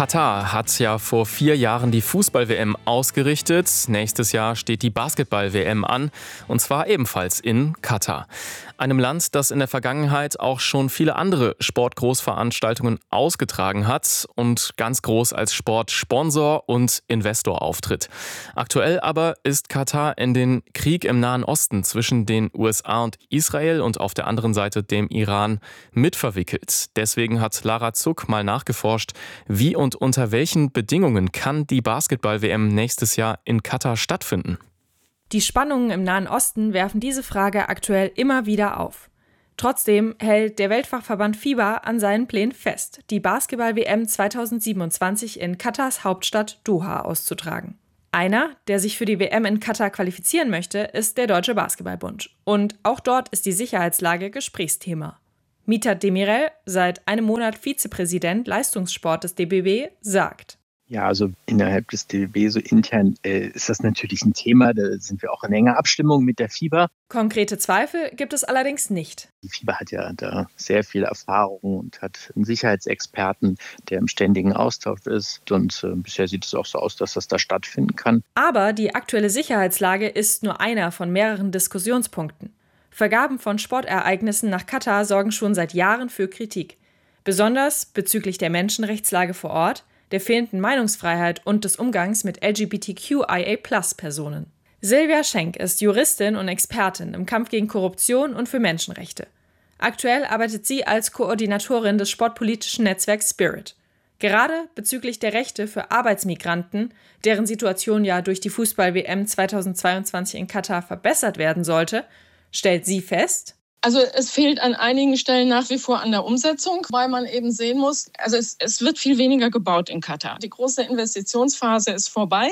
Katar hat ja vor 4 Jahren die Fußball-WM ausgerichtet. Nächstes Jahr steht die Basketball-WM an, und zwar ebenfalls in Katar. Einem Land, das in der Vergangenheit auch schon viele andere Sportgroßveranstaltungen ausgetragen hat und ganz groß als Sportsponsor und Investor auftritt. Aktuell aber ist Katar in den Krieg im Nahen Osten zwischen den USA und Israel und auf der anderen Seite dem Iran mitverwickelt. Deswegen hat Lara Zuck mal nachgeforscht, wie und unter welchen Bedingungen kann die Basketball-WM nächstes Jahr in Katar stattfinden? Die Spannungen im Nahen Osten werfen diese Frage aktuell immer wieder auf. Trotzdem hält der Weltfachverband FIBA an seinen Plänen fest, die Basketball-WM 2027 in Katars Hauptstadt Doha auszutragen. Einer, der sich für die WM in Katar qualifizieren möchte, ist der Deutsche Basketballbund. Und auch dort ist die Sicherheitslage Gesprächsthema. Mithat Demirel, seit einem Monat Vizepräsident Leistungssport des DBB, sagt: Ja, also innerhalb des DBB, so intern, ist das natürlich ein Thema. Da sind wir auch in enger Abstimmung mit der FIBA. Konkrete Zweifel gibt es allerdings nicht. Die FIBA hat ja da sehr viel Erfahrung und hat einen Sicherheitsexperten, der im ständigen Austausch ist. Und bisher sieht es auch so aus, dass das da stattfinden kann. Aber die aktuelle Sicherheitslage ist nur einer von mehreren Diskussionspunkten. Vergaben von Sportereignissen nach Katar sorgen schon seit Jahren für Kritik. Besonders bezüglich der Menschenrechtslage vor Ort, der fehlenden Meinungsfreiheit und des Umgangs mit LGBTQIA+-Personen. Silvia Schenk ist Juristin und Expertin im Kampf gegen Korruption und für Menschenrechte. Aktuell arbeitet sie als Koordinatorin des sportpolitischen Netzwerks Spirit. Gerade bezüglich der Rechte für Arbeitsmigranten, deren Situation ja durch die Fußball-WM 2022 in Katar verbessert werden sollte, stellt sie fest: Also es fehlt an einigen Stellen nach wie vor an der Umsetzung, weil man eben sehen muss, also es wird viel weniger gebaut in Katar. Die große Investitionsphase ist vorbei.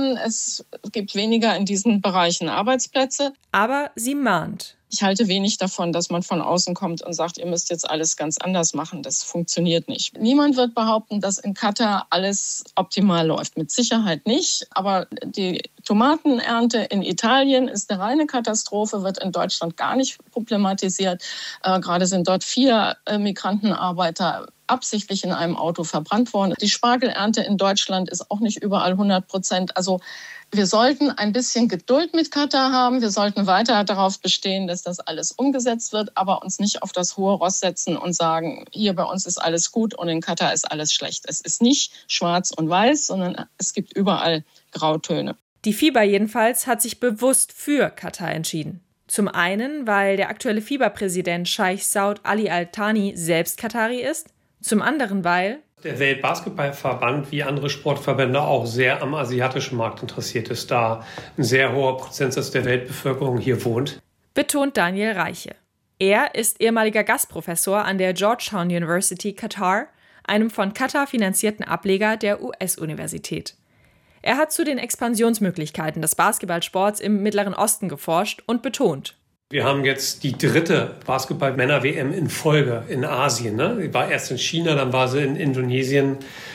Es gibt weniger in diesen Bereichen Arbeitsplätze. Aber sie mahnt: Ich halte wenig davon, dass man von außen kommt und sagt, ihr müsst jetzt alles ganz anders machen. Das funktioniert nicht. Niemand wird behaupten, dass in Katar alles optimal läuft. Mit Sicherheit nicht. Aber die Tomatenernte in Italien ist eine reine Katastrophe, wird in Deutschland gar nicht problematisiert. Gerade sind dort 4 Migrantenarbeiter absichtlich in einem Auto verbrannt worden. Die Spargelernte in Deutschland ist auch nicht überall 100%. Also wir sollten ein bisschen Geduld mit Katar haben. Wir sollten weiter darauf bestehen, dass das alles umgesetzt wird, aber uns nicht auf das hohe Ross setzen und sagen, hier bei uns ist alles gut und in Katar ist alles schlecht. Es ist nicht schwarz und weiß, sondern es gibt überall Grautöne. Die FIBA jedenfalls hat sich bewusst für Katar entschieden. Zum einen, weil der aktuelle FIBA-Präsident Scheich Saud Ali Al Thani selbst Katari ist. Zum anderen, weil der Weltbasketballverband wie andere Sportverbände auch sehr am asiatischen Markt interessiert ist, da ein sehr hoher Prozentsatz der Weltbevölkerung hier wohnt. Betont Daniel Reiche. Er ist ehemaliger Gastprofessor an der Georgetown University Katar, einem von Katar finanzierten Ableger der US-Universität. Er hat zu den Expansionsmöglichkeiten des Basketballsports im Mittleren Osten geforscht und betont: Wir haben jetzt die 3. Basketball-Männer-WM in Folge in Asien. Die war erst in China, dann war sie in Indonesien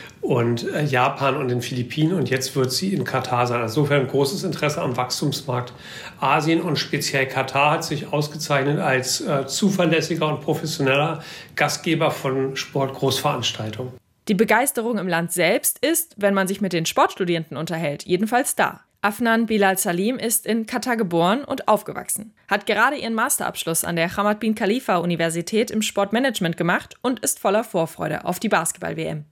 und Japan und den Philippinen und jetzt wird sie in Katar sein. Insofern großes Interesse am Wachstumsmarkt Asien und speziell Katar hat sich ausgezeichnet als zuverlässiger und professioneller Gastgeber von Sportgroßveranstaltungen. Die Begeisterung im Land selbst ist, wenn man sich mit den Sportstudierenden unterhält, jedenfalls da. Afnan Bilal Salim ist in Katar geboren und aufgewachsen, hat gerade ihren Masterabschluss an der Hamad bin Khalifa Universität im Sportmanagement gemacht und ist voller Vorfreude auf die Basketball-WM.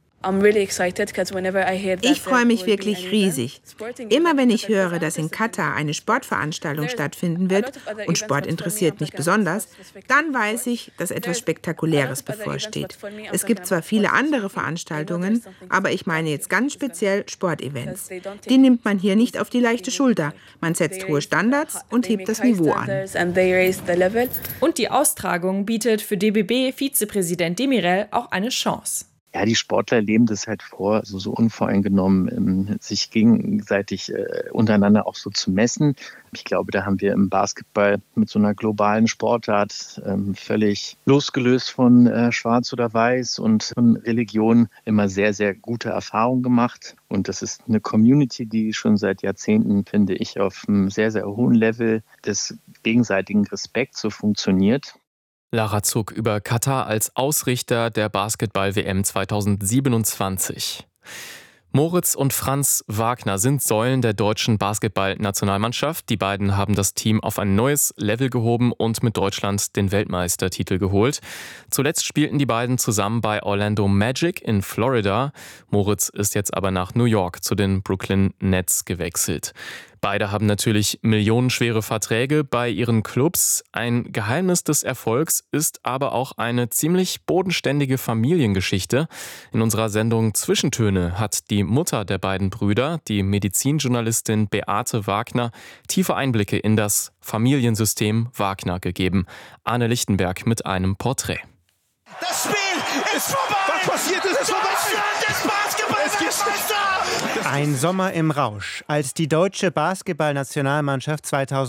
Ich freue mich wirklich riesig. Immer wenn ich höre, dass in Katar eine Sportveranstaltung stattfinden wird, und Sport interessiert mich besonders, dann weiß ich, dass etwas Spektakuläres bevorsteht. Es gibt zwar viele andere Veranstaltungen, aber ich meine jetzt ganz speziell Sportevents. Die nimmt man hier nicht auf die leichte Schulter. Man setzt hohe Standards und hebt das Niveau an. Und die Austragung bietet für DBB-Vizepräsident Demirel auch eine Chance. Ja, die Sportler leben das halt vor, so unvoreingenommen, sich gegenseitig untereinander auch so zu messen. Ich glaube, da haben wir im Basketball mit so einer globalen Sportart völlig losgelöst von Schwarz oder Weiß und von Religion immer sehr, sehr gute Erfahrungen gemacht. Und das ist eine Community, die schon seit Jahrzehnten, finde ich, auf einem sehr, sehr hohen Level des gegenseitigen Respekts so funktioniert. Lara Zuck über Katar als Ausrichter der Basketball-WM 2027. Moritz und Franz Wagner sind Säulen der deutschen Basketball-Nationalmannschaft. Die beiden haben das Team auf ein neues Level gehoben und mit Deutschland den Weltmeistertitel geholt. Zuletzt spielten die beiden zusammen bei Orlando Magic in Florida. Moritz ist jetzt aber nach New York zu den Brooklyn Nets gewechselt. Beide haben natürlich millionenschwere Verträge bei ihren Clubs. Ein Geheimnis des Erfolgs ist aber auch eine ziemlich bodenständige Familiengeschichte. In unserer Sendung Zwischentöne hat die Mutter der beiden Brüder, die Medizinjournalistin Beate Wagner, tiefe Einblicke in das Familiensystem Wagner gegeben. Arne Lichtenberg mit einem Porträt. Das Spiel ist vorbei! Was passiert ist, ist vorbei! Deutschland ist Basketball-Weltmeister! Ein Sommer im Rausch, als die deutsche Basketballnationalmannschaft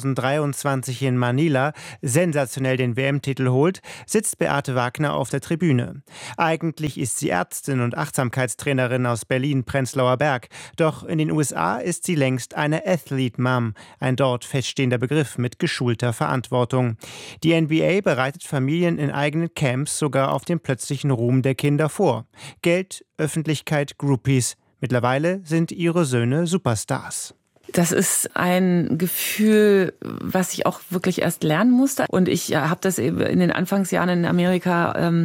2023 in Manila sensationell den WM-Titel holt, sitzt Beate Wagner auf der Tribüne. Eigentlich ist sie Ärztin und Achtsamkeitstrainerin aus Berlin-Prenzlauer Berg. Doch in den USA ist sie längst eine Athlete Mom, ein dort feststehender Begriff mit geschulter Verantwortung. Die NBA bereitet Familien in eigenen Camps sogar auf den plötzlichen Ruhm der Kinder vor. Geld, Öffentlichkeit, Groupies. Mittlerweile sind ihre Söhne Superstars. Das ist ein Gefühl, was ich auch wirklich erst lernen musste. Und ich habe das eben in den Anfangsjahren in Amerika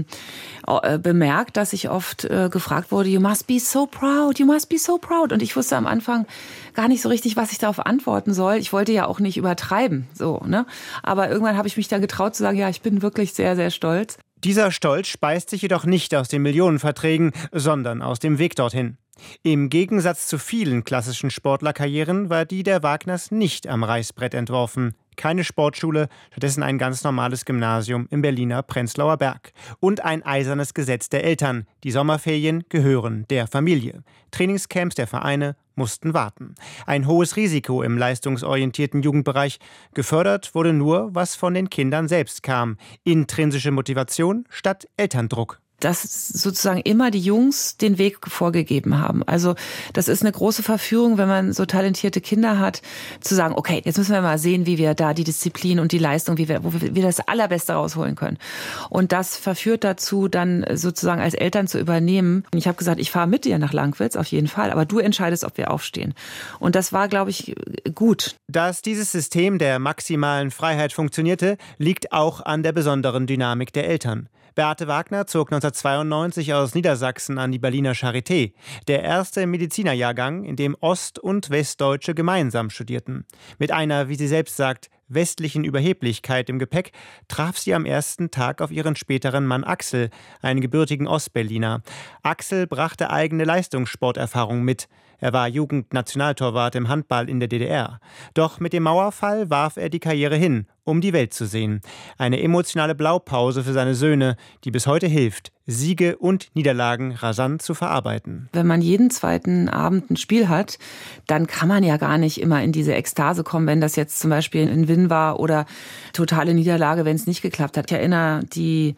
bemerkt, dass ich oft gefragt wurde, you must be so proud, you must be so proud. Und ich wusste am Anfang gar nicht so richtig, was ich darauf antworten soll. Ich wollte ja auch nicht übertreiben, so, ne? Aber irgendwann habe ich mich dann getraut zu sagen, ja, ich bin wirklich sehr, sehr stolz. Dieser Stolz speist sich jedoch nicht aus den Millionenverträgen, sondern aus dem Weg dorthin. Im Gegensatz zu vielen klassischen Sportlerkarrieren war die der Wagners nicht am Reißbrett entworfen. Keine Sportschule, stattdessen ein ganz normales Gymnasium im Berliner Prenzlauer Berg. Und ein eisernes Gesetz der Eltern. Die Sommerferien gehören der Familie. Trainingscamps der Vereine mussten warten. Ein hohes Risiko im leistungsorientierten Jugendbereich. Gefördert wurde nur, was von den Kindern selbst kam. Intrinsische Motivation statt Elterndruck. Dass sozusagen immer die Jungs den Weg vorgegeben haben. Also das ist eine große Verführung, wenn man so talentierte Kinder hat, zu sagen, okay, jetzt müssen wir mal sehen, wie wir da die Disziplin und die Leistung, wo wir das Allerbeste rausholen können. Und das verführt dazu, dann sozusagen als Eltern zu übernehmen. Und ich habe gesagt, ich fahre mit dir nach Langwitz, auf jeden Fall, aber du entscheidest, ob wir aufstehen. Und das war, glaube ich, gut. Dass dieses System der maximalen Freiheit funktionierte, liegt auch an der besonderen Dynamik der Eltern. Beate Wagner zog 1992 aus Niedersachsen an die Berliner Charité, der erste Medizinerjahrgang, in dem Ost- und Westdeutsche gemeinsam studierten. Mit einer, wie sie selbst sagt, westlichen Überheblichkeit im Gepäck traf sie am ersten Tag auf ihren späteren Mann Axel, einen gebürtigen Ostberliner. Axel brachte eigene Leistungssporterfahrung mit. Er war Jugendnationaltorwart im Handball in der DDR. Doch mit dem Mauerfall warf er die Karriere hin, um die Welt zu sehen. Eine emotionale Blaupause für seine Söhne, die bis heute hilft, Siege und Niederlagen rasant zu verarbeiten. Wenn man jeden zweiten Abend ein Spiel hat, dann kann man ja gar nicht immer in diese Ekstase kommen, wenn das jetzt zum Beispiel ein Win war oder totale Niederlage, wenn es nicht geklappt hat. Ich erinnere die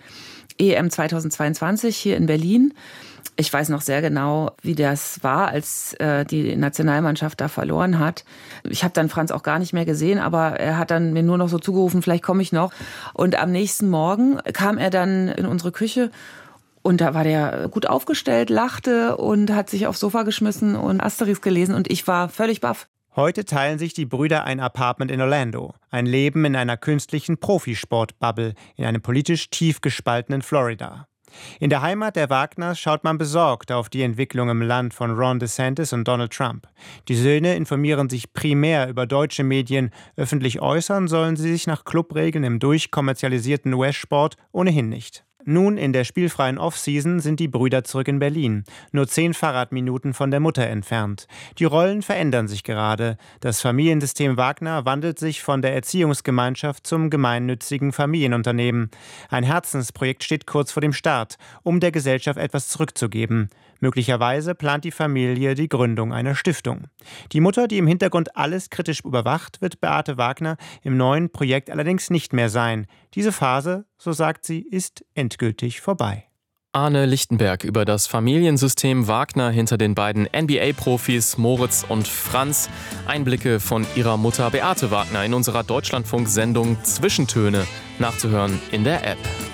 EM 2022 hier in Berlin. Ich weiß noch sehr genau, wie das war, als die Nationalmannschaft da verloren hat. Ich habe dann Franz auch gar nicht mehr gesehen, aber er hat dann mir nur noch so zugerufen, vielleicht komme ich noch. Und am nächsten Morgen kam er dann in unsere Küche und da war der gut aufgestellt, lachte und hat sich aufs Sofa geschmissen und Asterix gelesen und ich war völlig baff. Heute teilen sich die Brüder ein Apartment in Orlando. Ein Leben in einer künstlichen Profisport-Bubble in einem politisch tief gespaltenen Florida. In der Heimat der Wagners schaut man besorgt auf die Entwicklung im Land von Ron DeSantis und Donald Trump. Die Söhne informieren sich primär über deutsche Medien. Öffentlich äußern sollen sie sich nach Clubregeln im durchkommerzialisierten US-Sport ohnehin nicht. Nun in der spielfreien Offseason sind die Brüder zurück in Berlin, nur 10 Fahrradminuten von der Mutter entfernt. Die Rollen verändern sich gerade. Das Familiensystem Wagner wandelt sich von der Erziehungsgemeinschaft zum gemeinnützigen Familienunternehmen. Ein Herzensprojekt steht kurz vor dem Start, um der Gesellschaft etwas zurückzugeben. Möglicherweise plant die Familie die Gründung einer Stiftung. Die Mutter, die im Hintergrund alles kritisch überwacht, wird Beate Wagner im neuen Projekt allerdings nicht mehr sein. Diese Phase, so sagt sie, ist endgültig vorbei. Arne Lichtenberg über das Familiensystem Wagner hinter den beiden NBA-Profis Moritz und Franz. Einblicke von ihrer Mutter Beate Wagner in unserer Deutschlandfunk-Sendung Zwischentöne, nachzuhören in der App.